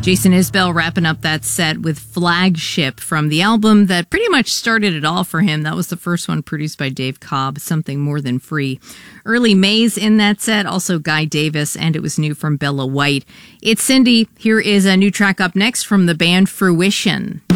Jason Isbell wrapping up that set with Flagship from the album that pretty much started it all for him. That was the first one produced by Dave Cobb, Something More Than Free. Early Mays in that set, also Guy Davis, and it was new from Bella White. It's Cindy. Here is a new track up next from the band Fruition.